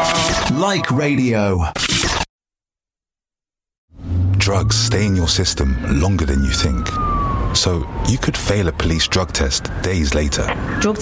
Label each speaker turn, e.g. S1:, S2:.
S1: Like radio.
S2: Drugs stay in your system longer than you think. So you could fail a police drug test days later.
S3: Drug